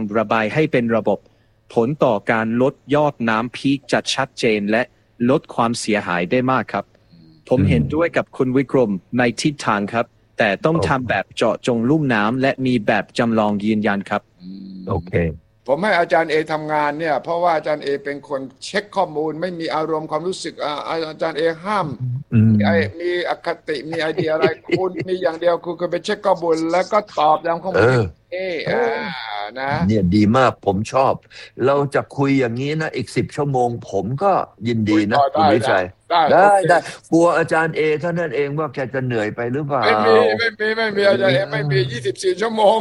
ระบายให้เป็นระบบผลต่อการลดยอดน้ำพีคจัดชัดเจนและลดความเสียหายได้มากครับผมเห็นด้วยกับคุณวิกรมในทิศทางครับแต่ต้องทำแบบเจาะจงลุ่มน้ำและมีแบบจำลองยืนยันครับโอเคผมให้อาจารย์เอทำงานเนี่ยเพราะว่าอาจารย์เอเป็นคนเช็คข้อมูลไม่มีอารมณ์ความรู้สึกอาจารย์เอห้ามมีอคติมีไอเดียอะไรคุณมีอย่างเดียวคุณไปเช็คข้อมูลแล้วก็ตอบตามข้อมูลนะเนี่ยดีมากผมชอบเราจะคุยอย่างนี้นะอีก10 ชั่วโมงผมก็ยินดีนะคุณวิชัยได้กลัวอาจารย์เอเท่านั้นเองว่าแกจะเหนื่อยไปหรือเปล่าไม่มีอาจารย์เอไม่มี24 ชั่วโมง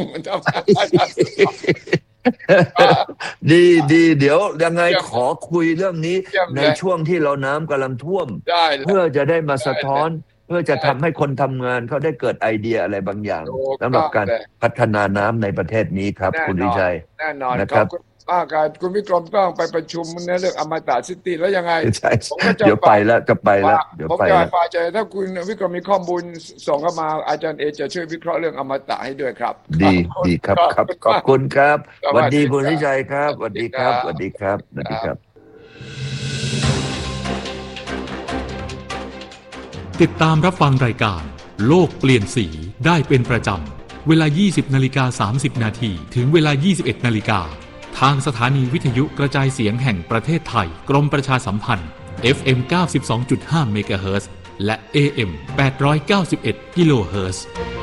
ดีเดี๋ยวยังไงขอคุยเรื่องนี้ในช่วงที่เราน้ำกำลังท่วมเพื่อจะได้มาสะท้อนเพื่อจะทำให้คนทำงานเขาได้เกิดไอเดียอะไรบางอย่างสำหรับการพัฒนาน้ำในประเทศนี้ครับคุณวิชัยแน่นอนนะครับคุณวิกรมก็ไปประชุมในเรื่องอมตะซิตี้แล้วยังไงเดี๋ยวไปแล้วจะไปแล้วผมจะฝากใจถ้าคุณวิกรมมีข้อมูลส่งเข้ามาอาจารย์เอจะช่วยวิเคราะห์เรื่องอมตะให้ด้วยครับดีครับขอบคุณครับสวัสดีคุณวิชัยครับสวัสดีครับสวัสดีครับสวัสดีครับติดตามรับฟังรายการโลกเปลี่ยนสีได้เป็นประจำเวลา 20:30 นาทีถึงเวลา 21 นาฬิกาทางสถานีวิทยุกระจายเสียงแห่งประเทศไทยกรมประชาสัมพันธ์ FM 92.5 เมกะเฮิรตซ์และ AM 891 กิโลเฮิรตซ์